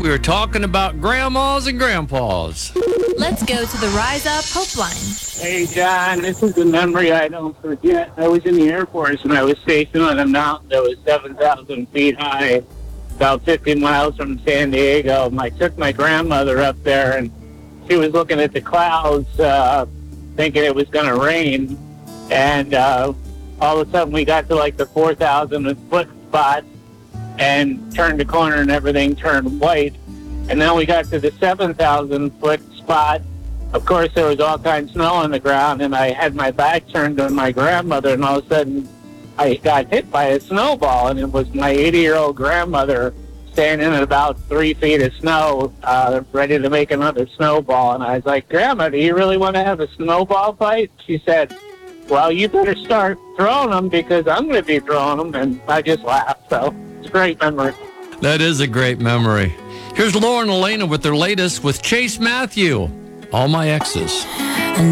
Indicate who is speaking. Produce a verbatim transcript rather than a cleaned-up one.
Speaker 1: We were talking about grandmas and grandpas.
Speaker 2: Let's go to the Rise Up Hope Line.
Speaker 3: Hey, John, this is a memory I don't forget. I was in the Air Force, and I was stationed on a mountain that was seven thousand feet high, about fifty miles from San Diego. I took my grandmother up there, and she was looking at the clouds, uh, thinking it was going to rain. And uh, all of a sudden, we got to like the four thousand foot spot and turned the corner, and everything turned white. And then we got to the seven thousand foot spot. Of course, there was all kinds of snow on the ground, and I had my back turned to my grandmother, and all of a sudden, I got hit by a snowball, and it was my eighty-year-old grandmother standing in about three feet of snow, uh, ready to make another snowball. And I was like, Grandma, do you really want to have a snowball fight? She said, well, you better start throwing them because I'm going to be throwing them. And I just laughed. So it's a great memory.
Speaker 1: That is a great memory. Here's Laura and Elena with their latest with Chase Matthew, All My Exes.